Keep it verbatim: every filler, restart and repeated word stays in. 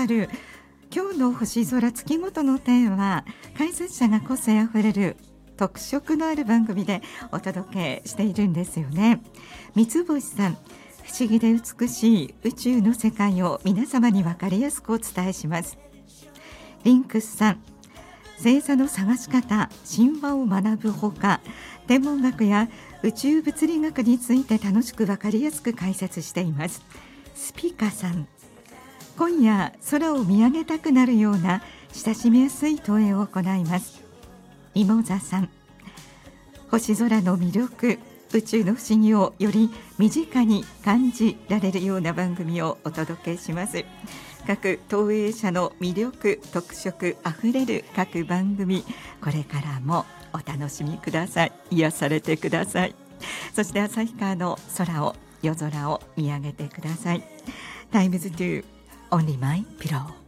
る今日の星空月ごとのテーマ、解説者が個性あふれる特色のある番組でお届けしているんですよね。三つ星さん、不思議で美しい宇宙の世界を皆様に分かりやすくお伝えします。リンクスさん、星座の探し方、神話を学ぶほか、天文学や宇宙物理学について楽しく分かりやすく解説しています。スピカさん、今夜空を見上げたくなるような親しみやすい投影を行います。ミモザさん、星空の魅力、宇宙の不思議をより身近に感じられるような番組をお届けします。各投影者の魅力、特色あふれる各番組、これからもお楽しみください。癒されてください。そして旭川の空を、夜空を見上げてください。タイムズトゥ Only My Pillow。